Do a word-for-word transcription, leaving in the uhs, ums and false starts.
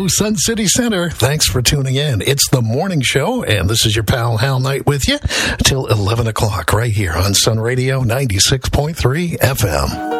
Hello, Sun City Center. Thanks for tuning in. It's the morning show, and this is your pal Hal Knight with you till eleven o'clock right here on Sun Radio ninety-six point three F M.